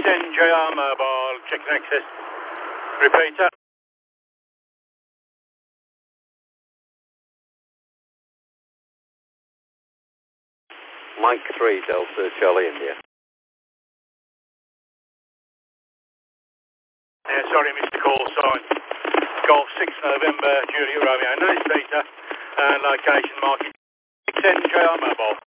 XNJR Mobile, checking access. Repeater. Mike 3, Delta Charlie India. Yeah, sorry, Mr. Call sign. Golf 6 November, Juliet Romeo, name Peter, and location market XNJR Mobile.